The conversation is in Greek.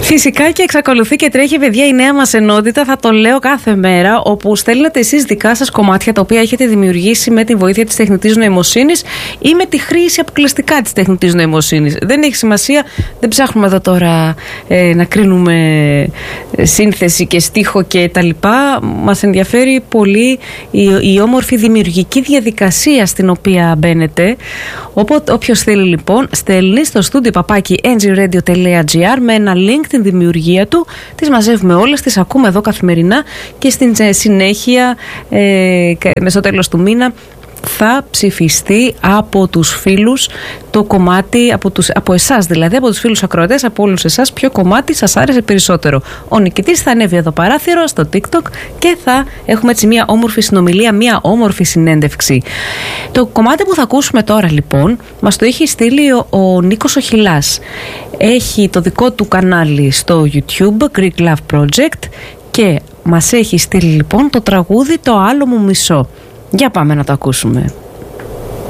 Φυσικά και εξακολουθεί και τρέχει, παιδιά, η νέα μας ενότητα. Θα το λέω κάθε μέρα. Όπου στέλνετε εσείς δικά σας κομμάτια τα οποία έχετε δημιουργήσει με τη βοήθεια της τεχνητής νοημοσύνης ή με τη χρήση αποκλειστικά της τεχνητής νοημοσύνης. Δεν έχει σημασία. Δεν ψάχνουμε εδώ τώρα να κρίνουμε σύνθεση και στίχο και τα λοιπά. Μας ενδιαφέρει πολύ η όμορφη δημιουργική διαδικασία στην οποία μπαίνετε. Οπότε όποιος θέλει λοιπόν στέλνει στο studio @ngradio.gr με ένα link την δημιουργία του. Τις μαζεύουμε όλες, τις ακούμε εδώ καθημερινά και στην συνέχεια στο τέλος του μήνα θα ψηφιστεί από τους φίλους το κομμάτι, από εσάς δηλαδή, από τους φίλους ακροατές, από όλους εσάς, ποιο κομμάτι σας άρεσε περισσότερο. Ο νικητής θα ανέβει εδώ παράθυρο στο TikTok και θα έχουμε έτσι μια όμορφη συνομιλία, μια όμορφη συνέντευξη. Το κομμάτι που θα ακούσουμε τώρα λοιπόν μας το έχει στείλει ο Νίκος ο Χιλάς. Έχει το δικό του κανάλι στο YouTube, Greek Love Project, και μας έχει στείλει λοιπόν το τραγούδι «Το άλλο μου μισό». Για πάμε να το ακούσουμε.